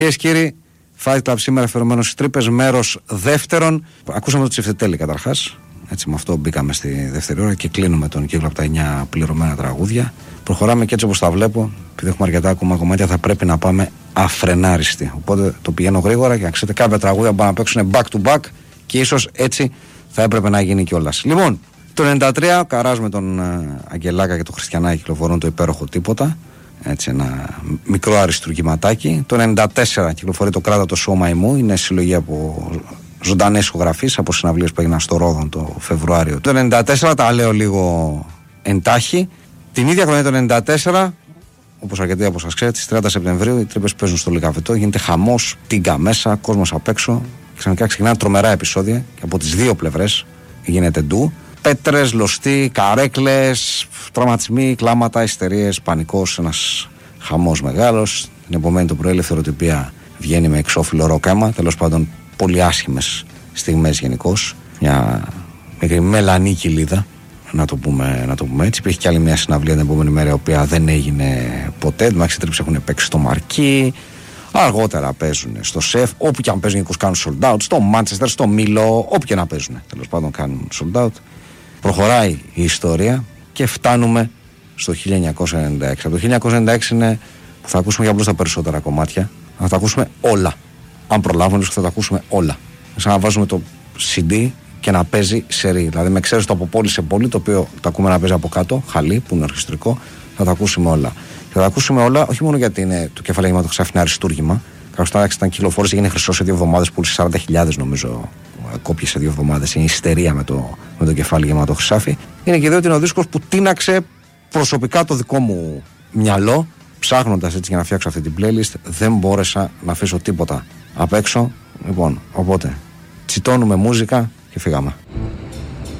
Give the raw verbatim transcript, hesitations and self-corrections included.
Κυρίες και κύριοι, Fight Club σήμερα αφιερωμένο στις τρύπες, μέρος δεύτερον. Ακούσαμε το Τσιφτετέλη καταρχάς. Έτσι, με αυτό μπήκαμε στη δεύτερη ώρα και κλείνουμε τον κύκλο από τα εννιά πληρωμένα τραγούδια. Προχωράμε και έτσι όπως τα βλέπω, επειδή έχουμε αρκετά ακόμα κομμάτια, θα πρέπει να πάμε αφρενάριστοι. Οπότε το πηγαίνω γρήγορα και να ξέρετε, κάποια τραγούδια που να παίξουν back to back και ίσως έτσι θα έπρεπε να γίνει κιόλας. Λοιπόν, το ενενήντα τρία ο Καράς με τον Αγγελάκα και τον Χριστιανάκη κυκλοφορούν το υπέροχο Τίποτα. Έτσι, ένα μικρό αριστουργηματάκι. Το ενενήντα τέσσερα κυκλοφορεί το Κράτα το σώμα μου. Είναι συλλογή από ζωντανές ηχογραφίες από συναυλίες που έγιναν στο Ρόδον το Φεβρουάριο. Το ενενήντα τέσσερα τα λέω λίγο εντάχει. Την ίδια χρονιά το ενενήντα τέσσερα, όπως αρκετοί από σας ξέρετε, στις τριάντα Σεπτεμβρίου οι τρύπες παίζουν στο Λικαβετό. Γίνεται χαμός, τίγκα μέσα, κόσμος απ' έξω. Ξαφνικά ξεκινάνε τρομερά επεισόδια και από τις δύο πλευρές γίνεται ντου. Πέτρες, λωστοί, καρέκλες, τραυματισμοί, κλάματα, ιστερίες, πανικός, ένας χαμός μεγάλος. Την επομένη το πρωί η ελευθεροτυπία βγαίνει με εξώφυλλο ροκάμα. Τέλος πάντων, πολύ άσχημες στιγμές γενικώς. Μια μικρή μελανή κοιλίδα, να το πούμε, να το πούμε έτσι. Υπήρχε και άλλη μια συναυλία την επόμενη μέρα, η οποία δεν έγινε ποτέ. Δηλαδή, οι τρύπες έχουν παίξει στο Μαρκί. Αργότερα παίζουν στο Σεφ, όπου και αν παίζουν γενικώς κάνουν sold out. Στο Μάντσεστερ, στο Μίλο, όπου και να παίζουν. Τέλος πάντων, κάνουν sold out. Προχωράει η ιστορία και φτάνουμε στο χίλια εννιακόσια ενενήντα έξι. Από το χίλια εννιακόσια ενενήντα έξι είναι που θα ακούσουμε για απλώς τα περισσότερα κομμάτια. Θα τα ακούσουμε όλα. Αν προλάβουμε, θα τα ακούσουμε όλα. Σαν να βάζουμε το σι ντι και να παίζει σερί. Δηλαδή, με ξέρεις το από πόλη σε πόλη, το οποίο το ακούμε να παίζει από κάτω, χαλί, που είναι ορχιστρικό, θα τα ακούσουμε όλα. Και θα τα ακούσουμε όλα, όχι μόνο γιατί είναι το κεφάλαιο το Χρυσάφι είναι αριστούργημα. Καθώς ήταν κυκλοφόρηση, έγινε χρυσό σε δύο εβδομάδες, πούλησε σαράντα χιλιάδες νομίζω κόπιες σε δύο εβδομάδες. Είναι ιστερία με το, με το κεφάλι γεμάτο χρυσάφι. Είναι και διότι είναι ο δίσκος που τίναξε προσωπικά το δικό μου μυαλό, ψάχνοντας έτσι για να φτιάξω αυτή την playlist. Δεν μπόρεσα να αφήσω τίποτα απ' έξω. Λοιπόν, οπότε τσιτώνουμε μούζικα και φύγαμε.